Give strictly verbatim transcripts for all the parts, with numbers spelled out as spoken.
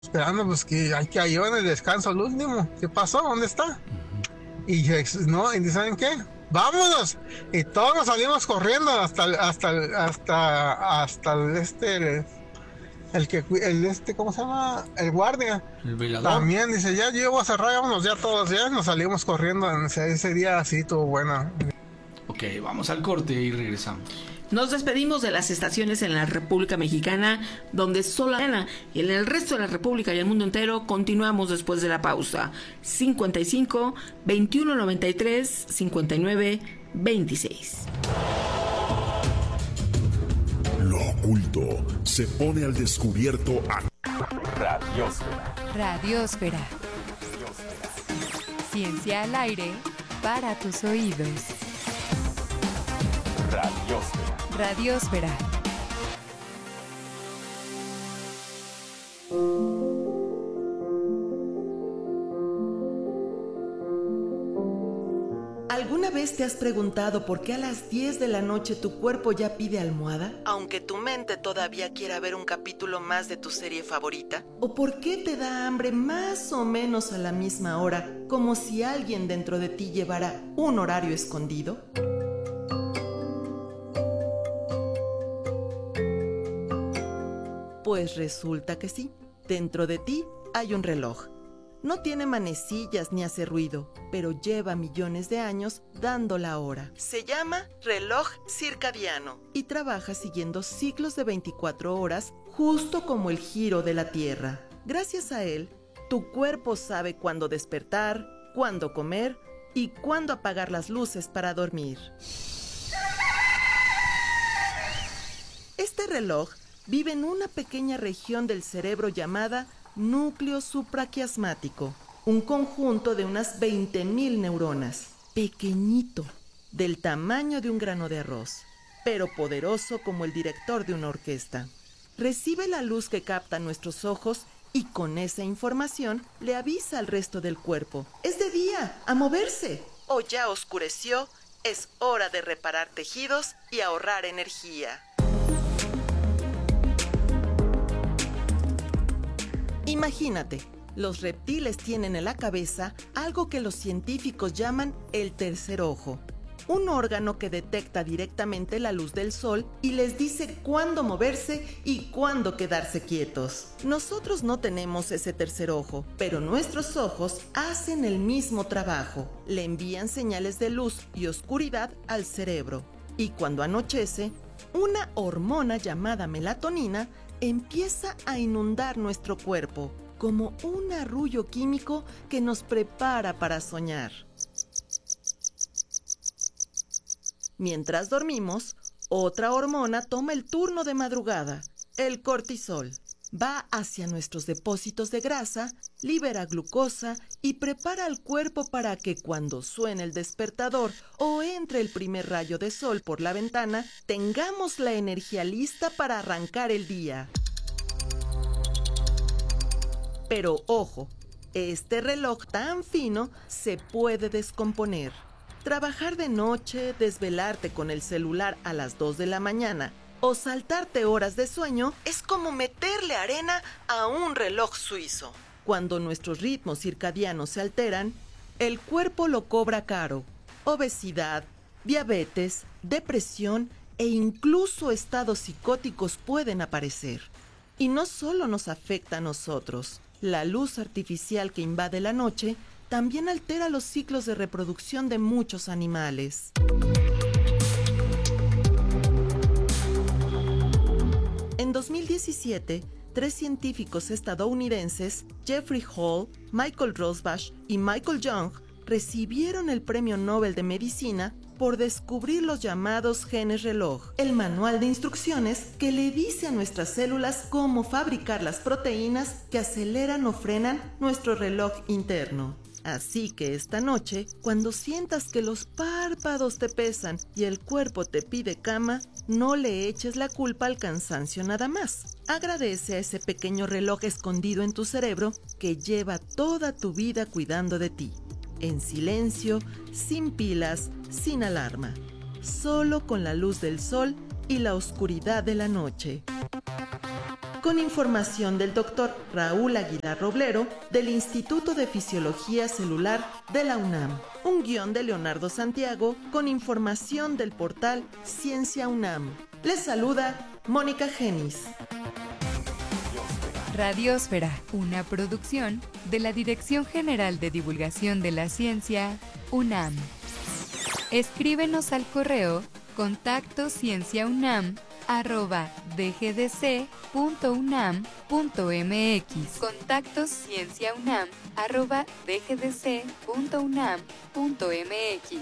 Esperando, pues que hay que cayó en el descanso el último. ¿Qué pasó? ¿Dónde está? Y no, y ¿saben qué? ¡Vámonos! Y todos nos salimos corriendo hasta el, hasta el, hasta hasta el este el, el que el este ¿cómo se llama? El guardia. El velador. También dice, ya llevo a cerrar, vámonos ya todos, ya nos salimos corriendo. Ese, ese día así estuvo bueno. Ok, vamos al corte y regresamos. Nos despedimos de las estaciones en la República Mexicana, donde solo Ana y en el resto de la República y el mundo entero. Continuamos después de la pausa. cincuenta y cinco, veintiuno noventa y tres, cincuenta y nueve, veintiséis. Lo oculto se pone al descubierto a Radiósfera. Radiósfera. Ciencia al aire para tus oídos. Radiósfera. Radiósfera. ¿Alguna vez te has preguntado por qué a las diez de la noche tu cuerpo ya pide almohada, aunque tu mente todavía quiera ver un capítulo más de tu serie favorita? ¿O por qué te da hambre más o menos a la misma hora, como si alguien dentro de ti llevara un horario escondido? Pues resulta que sí, dentro de ti hay un reloj. No tiene manecillas ni hace ruido, pero lleva millones de años dando la hora. Se llama reloj circadiano y trabaja siguiendo ciclos de veinticuatro horas, justo como el giro de la Tierra. Gracias a él, tu cuerpo sabe cuándo despertar, cuándo comer y cuándo apagar las luces para dormir. Este reloj vive en una pequeña región del cerebro llamada núcleo supraquiasmático, un conjunto de unas veinte mil neuronas, pequeñito, del tamaño de un grano de arroz, pero poderoso como el director de una orquesta. Recibe la luz que captan nuestros ojos y con esa información le avisa al resto del cuerpo: ¡es de día, a moverse! O ya oscureció, es hora de reparar tejidos y ahorrar energía. Imagínate, los reptiles tienen en la cabeza algo que los científicos llaman el tercer ojo, un órgano que detecta directamente la luz del sol y les dice cuándo moverse y cuándo quedarse quietos. Nosotros no tenemos ese tercer ojo, pero nuestros ojos hacen el mismo trabajo. Le envían señales de luz y oscuridad al cerebro. Y cuando anochece, una hormona llamada melatonina empieza a inundar nuestro cuerpo, como un arrullo químico que nos prepara para soñar. Mientras dormimos, otra hormona toma el turno de madrugada, el cortisol. Va hacia nuestros depósitos de grasa, libera glucosa y prepara al cuerpo para que cuando suene el despertador o entre el primer rayo de sol por la ventana, tengamos la energía lista para arrancar el día. Pero ojo, este reloj tan fino se puede descomponer. Trabajar de noche, desvelarte con el celular a las dos de la mañana o saltarte horas de sueño es como meterle arena a un reloj suizo. Cuando nuestros ritmos circadianos se alteran, el cuerpo lo cobra caro. Obesidad, diabetes, depresión e incluso estados psicóticos pueden aparecer. Y no solo nos afecta a nosotros. La luz artificial que invade la noche también altera los ciclos de reproducción de muchos animales. En dos mil diecisiete, tres científicos estadounidenses, Jeffrey Hall, Michael Rosbash y Michael Young, recibieron el Premio Nobel de Medicina por descubrir los llamados genes reloj, el manual de instrucciones que le dice a nuestras células cómo fabricar las proteínas que aceleran o frenan nuestro reloj interno. Así que esta noche, cuando sientas que los párpados te pesan y el cuerpo te pide cama, no le eches la culpa al cansancio nada más. Agradece a ese pequeño reloj escondido en tu cerebro que lleva toda tu vida cuidando de ti. En silencio, sin pilas, sin alarma. Solo con la luz del sol y la oscuridad de la noche. con información del doctor Raúl Aguilar Roblero del Instituto de Fisiología Celular de la UNAM. Un guión de Leonardo Santiago con información del portal Ciencia UNAM. Les saluda Mónica Genis. Radiósfera, una producción de la Dirección General de Divulgación de la Ciencia, UNAM. Escríbenos al correo contacto cienciaunam arroba dgdc punto unam punto mx. Contacto cienciaunam arroba dgdc punto unam punto mx.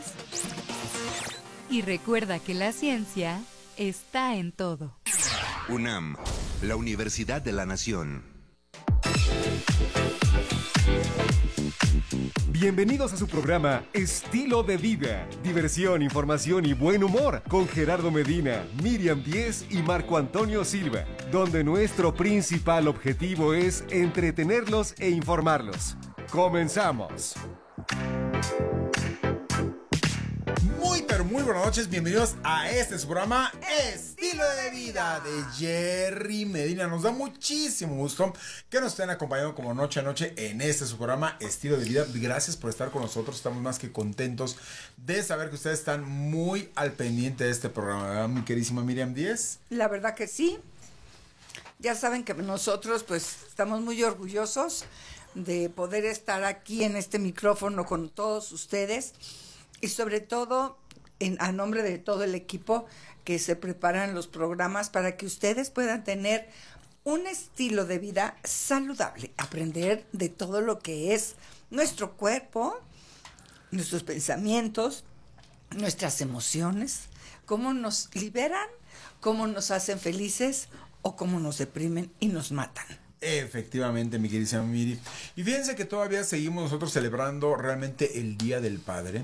Y recuerda que la ciencia está en todo. UNAM, la Universidad de la Nación. Bienvenidos a su programa Estilo de Vida, diversión, información y buen humor con Gerardo Medina, Miriam Díez y Marco Antonio Silva, donde nuestro principal objetivo es entretenerlos e informarlos. ¡Comenzamos! Muy, pero muy buenas noches, bienvenidos a este su programa Estilo de Vida de Jerry Medina. Nos da muchísimo gusto que nos estén acompañando como noche a noche en este su programa Estilo de Vida. Gracias por estar con nosotros, estamos más que contentos de saber que ustedes están muy al pendiente de este programa, ¿verdad, mi queridísima Miriam Díez? La verdad que sí. Ya saben que nosotros pues estamos muy orgullosos de poder estar aquí en este micrófono con todos ustedes. Y sobre todo, en, a nombre de todo el equipo que se preparan los programas para que ustedes puedan tener un estilo de vida saludable, aprender de todo lo que es nuestro cuerpo, nuestros pensamientos, nuestras emociones, cómo nos liberan, cómo nos hacen felices o cómo nos deprimen y nos matan. Efectivamente, mi querida Miri. Y fíjense que todavía seguimos nosotros celebrando realmente el Día del Padre.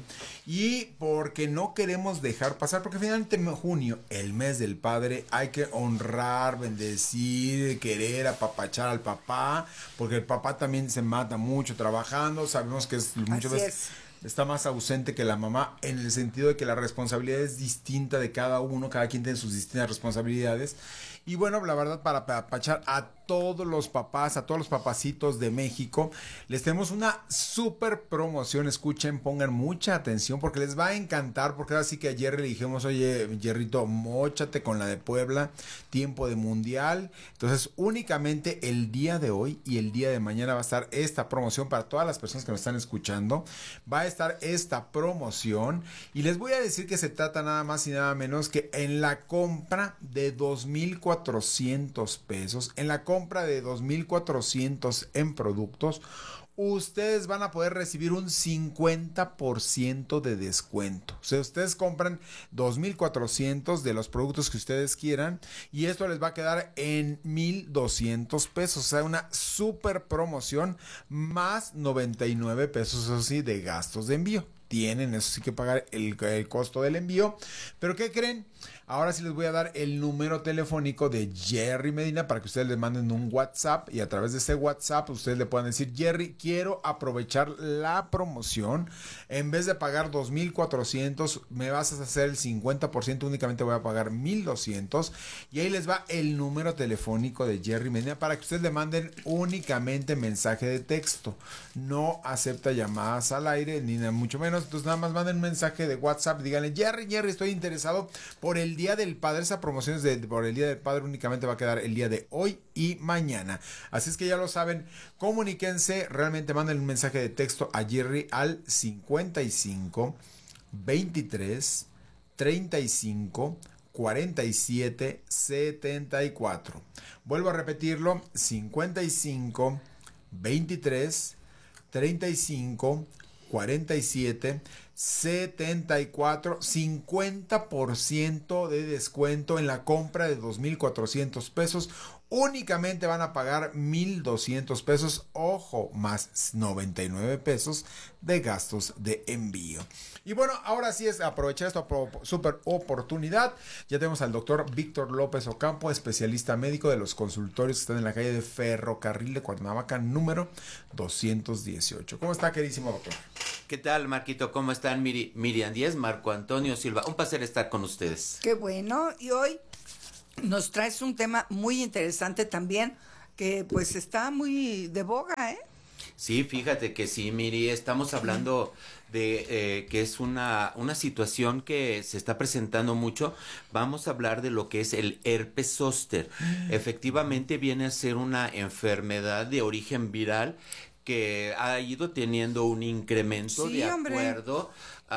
Y porque no queremos dejar pasar, porque finalmente en junio, el mes del padre, hay que honrar, bendecir, querer, apapachar al papá. Porque el papá también se mata mucho trabajando. Sabemos que es muchas Así veces... es. Está más ausente que la mamá en el sentido de que la responsabilidad es distinta de cada uno, cada quien tiene sus distintas responsabilidades. Y bueno, la verdad, para apapachar a todos los papás, a todos los papacitos de México, les tenemos una súper promoción. Escuchen, pongan mucha atención porque les va a encantar, porque ahora sí que ayer le dijimos, oye, Jerrito, móchate con la de Puebla, tiempo de mundial. Entonces, únicamente el día de hoy y el día de mañana va a estar esta promoción para todas las personas que nos están escuchando. Va a estar esta promoción y les voy a decir que se trata nada más y nada menos que en la compra de dos mil cuatrocientos pesos, en la compra de dos mil cuatrocientos en productos, ustedes van a poder recibir un cincuenta por ciento de descuento. O sea, ustedes compran dos mil cuatrocientos de los productos que ustedes quieran y esto les va a quedar en mil doscientos pesos. O sea, una super promoción más noventa y nueve pesos, eso sí, de gastos de envío. Tienen, eso sí, que pagar el, el costo del envío. ¿Pero qué creen? Ahora sí les voy a dar el número telefónico de Jerry Medina para que ustedes le manden un WhatsApp y a través de ese WhatsApp ustedes le puedan decir: Jerry, quiero aprovechar la promoción. En vez de pagar dos mil cuatrocientos, me vas a hacer el cincuenta por ciento, únicamente voy a pagar mil doscientos. Y ahí les va el número telefónico de Jerry Medina para que ustedes le manden únicamente mensaje de texto. No acepta llamadas al aire, ni nada, mucho menos. Entonces nada más manden un mensaje de WhatsApp, díganle: Jerry, Jerry, estoy interesado por el Día del Padre. Esa promoción es de, por el Día del Padre, únicamente va a quedar el día de hoy y mañana. Así es que ya lo saben, comuníquense, realmente manden un mensaje de texto a Jerry al cincuenta y cinco, veintitrés, treinta y cinco, cuarenta y siete, setenta y cuatro. Vuelvo a repetirlo: cincuenta y cinco, veintitrés, treinta y cinco, cuarenta y siete, setenta y cuatro, cincuenta por ciento de descuento en la compra de dos mil cuatrocientos pesos. Únicamente van a pagar mil doscientos pesos, ojo, más noventa y nueve pesos de gastos de envío. Y bueno, ahora sí es aprovechar esta super oportunidad. Ya tenemos al doctor Víctor López Ocampo, especialista médico de los consultorios que están en la calle de Ferrocarril de Cuernavaca, número doscientos dieciocho. ¿Cómo está, queridísimo doctor? ¿Qué tal, Marquito? ¿Cómo están? Miri, Miriam Díez, Marco Antonio Silva. Un placer estar con ustedes. Qué bueno. Y hoy nos traes un tema muy interesante también, que pues está muy de boga, ¿eh? Sí, fíjate que sí, Miri, estamos hablando de eh, que es una, una situación que se está presentando mucho. Vamos a hablar de lo que es el herpes zóster. Efectivamente viene a ser una enfermedad de origen viral que ha ido teniendo un incremento Sí, de hombre. acuerdo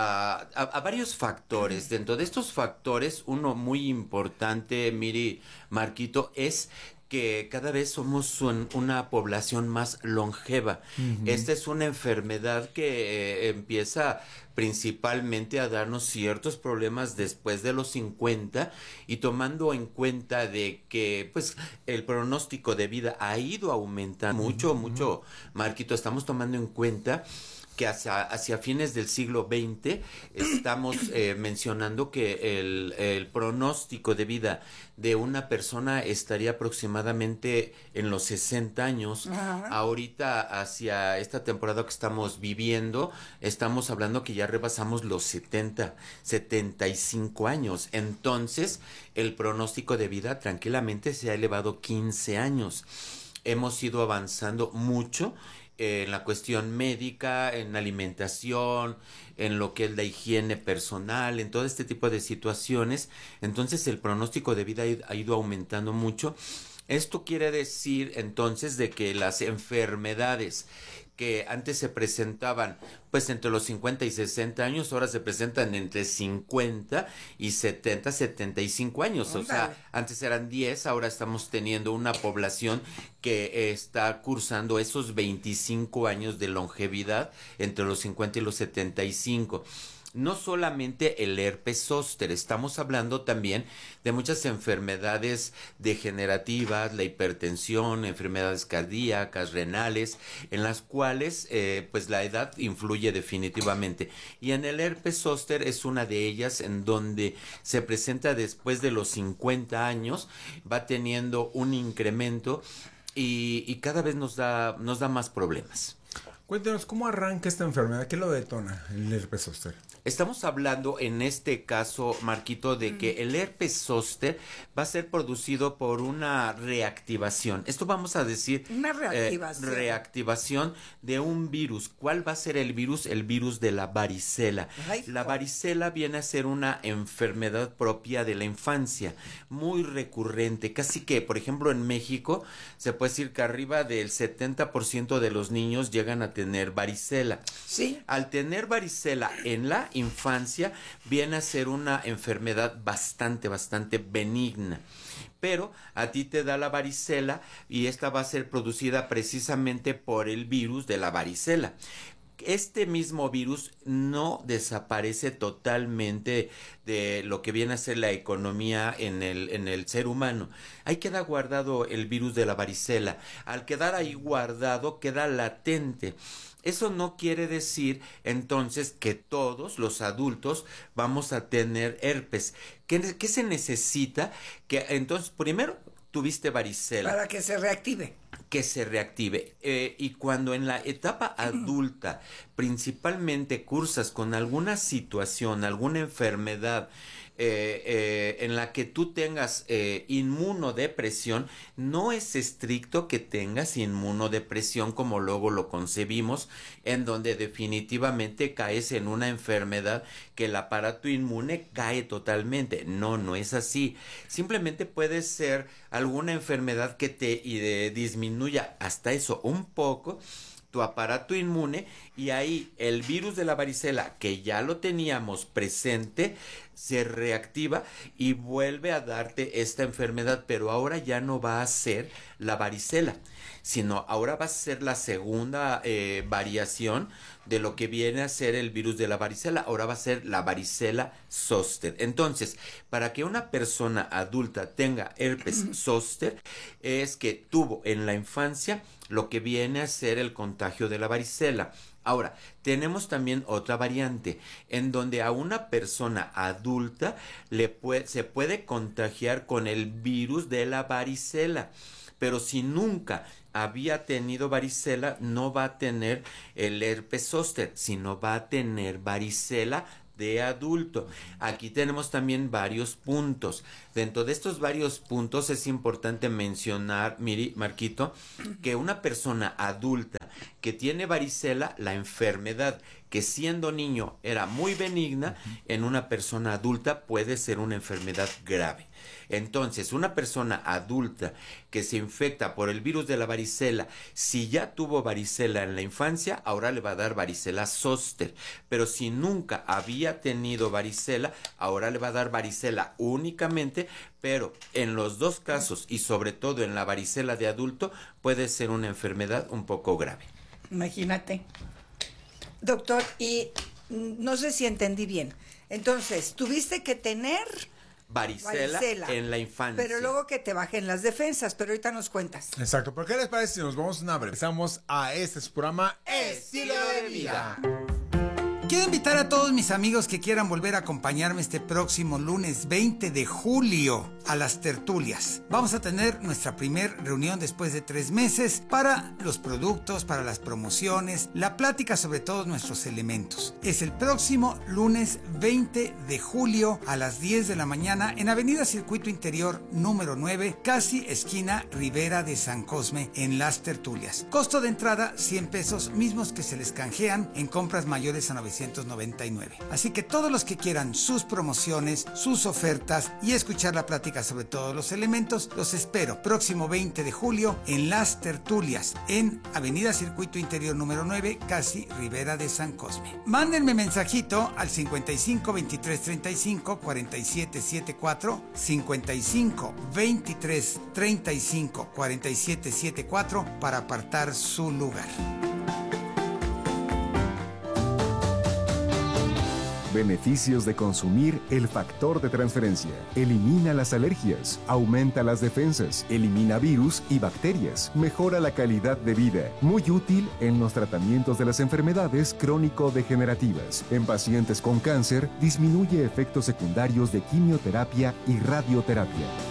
a, a, a varios factores. Dentro de estos factores, uno muy importante, Miri, Marquito, es que cada vez somos un- una población más longeva. Ujú. Esta es una enfermedad que eh, empieza principalmente a darnos ciertos problemas después de los cincuenta, y tomando en cuenta de que pues el pronóstico de vida ha ido aumentando mucho, mucho, Marquito, estamos tomando en cuenta que hacia, hacia fines del siglo veinte estamos eh, mencionando que el, el pronóstico de vida de una persona estaría aproximadamente en los sesenta años. Ajá. Ahorita, hacia esta temporada que estamos viviendo, estamos hablando que ya rebasamos los setenta, setenta y cinco años. Entonces, el pronóstico de vida tranquilamente se ha elevado quince años. Hemos ido avanzando mucho en la cuestión médica, en alimentación, en lo que es la higiene personal, en todo este tipo de situaciones. Entonces el pronóstico de vida ha ido- ha ido aumentando mucho. Esto quiere decir entonces de que las enfermedades que antes se presentaban pues entre los cincuenta y sesenta años, ahora se presentan entre cincuenta y setenta, setenta y cinco años. O sea, Ándale. antes eran diez, ahora estamos teniendo una población que eh, está cursando esos veinticinco años de longevidad entre los cincuenta y los setenta y cinco. No solamente el herpes zóster, estamos hablando también de muchas enfermedades degenerativas, la hipertensión, enfermedades cardíacas, renales, en las cuales eh, pues la edad influye definitivamente. Y en el herpes zóster es una de ellas, en donde se presenta después de los cincuenta años, va teniendo un incremento y, y cada vez nos da, nos da más problemas. Cuéntanos, ¿cómo arranca esta enfermedad? ¿Qué lo detona el herpes zóster? Estamos hablando en este caso, Marquito, de que el herpes zóster va a ser producido por una reactivación. Esto vamos a decir... Una eh, reactivación. reactivación de un virus. ¿Cuál va a ser el virus? El virus de la varicela. Ay, La varicela viene a ser una enfermedad propia de la infancia, muy recurrente. Casi que, por ejemplo, en México, se puede decir que arriba del setenta por ciento de los niños llegan a tener varicela. Sí. Al tener varicela en la infancia, viene a ser una enfermedad bastante, bastante benigna. Pero a ti te da la varicela y esta va a ser producida precisamente por el virus de la varicela. Este mismo virus no desaparece totalmente de lo que viene a ser la economía en el, en el ser humano. Ahí queda guardado el virus de la varicela. Al quedar ahí guardado, queda latente. Eso no quiere decir entonces que todos los adultos vamos a tener herpes. ¿Qué, qué se necesita? Que entonces, primero, tuviste varicela. Para que se reactive. Que se reactive. Eh, y cuando en la etapa adulta principalmente cursas con alguna situación, alguna enfermedad eh, eh, en la que tú tengas eh, inmunodepresión, no es estricto que tengas inmunodepresión como luego lo concebimos, en donde definitivamente caes en una enfermedad que el aparato inmune cae totalmente. No, no es así. Simplemente puede ser alguna enfermedad que te eh, disminuya hasta eso un poco tu aparato inmune, y ahí el virus de la varicela, que ya lo teníamos presente, se reactiva y vuelve a darte esta enfermedad, pero ahora ya no va a ser la varicela, sino ahora va a ser la segunda eh, variación de lo que viene a ser el virus de la varicela. Ahora va a ser la varicela zóster. Entonces, para que una persona adulta tenga herpes zóster, es que tuvo en la infancia lo que viene a ser el contagio de la varicela. Ahora, tenemos también otra variante, en donde a una persona adulta le puede, se puede contagiar con el virus de la varicela, pero si nunca había tenido varicela, no va a tener el herpes zóster, sino va a tener varicela de adulto. Aquí tenemos también varios puntos. Dentro de estos varios puntos es importante mencionar, Miri, Marquito, que una persona adulta que tiene varicela, la enfermedad que siendo niño era muy benigna, en una persona adulta puede ser una enfermedad grave. Entonces, una persona adulta que se infecta por el virus de la varicela, si ya tuvo varicela en la infancia, ahora le va a dar varicela zóster. Pero si nunca había tenido varicela, ahora le va a dar varicela únicamente, pero en los dos casos, y sobre todo en la varicela de adulto, puede ser una enfermedad un poco grave. Imagínate. Doctor, y no sé si entendí bien. Entonces, tuviste que tener... Varicela, varicela en la infancia. Pero luego que te bajen las defensas, pero ahorita nos cuentas. Exacto, ¿por qué les parece si nos vamos a una breve? Empezamos a este su programa Estilo de Vida. Quiero invitar a todos mis amigos que quieran volver a acompañarme este próximo lunes veinte de julio a las tertulias. Vamos a tener nuestra primer reunión después de tres meses para los productos, para las promociones, la plática sobre todos nuestros elementos. Es el próximo lunes veinte de julio a las diez de la mañana en Avenida Circuito Interior número nueve, casi esquina Ribera de San Cosme, en las tertulias. Costo de entrada cien pesos, mismos que se les canjean en compras mayores a novecientos noventa y nueve. Así que todos los que quieran sus promociones, sus ofertas y escuchar la plática sobre todos los elementos, los espero próximo veinte de julio en las tertulias en Avenida Circuito Interior número nueve, casi Ribera de San Cosme. Mándenme mensajito al cincuenta y cinco veintitrés treinta y cinco cuarenta y siete setenta y cuatro, cincuenta y cinco veintitrés treinta y cinco cuarenta y siete setenta y cuatro para apartar su lugar. Beneficios de consumir el factor de transferencia. Elimina las alergias, aumenta las defensas, elimina virus y bacterias, mejora la calidad de vida. Muy útil en los tratamientos de las enfermedades crónico-degenerativas. En pacientes con cáncer, disminuye efectos secundarios de quimioterapia y radioterapia.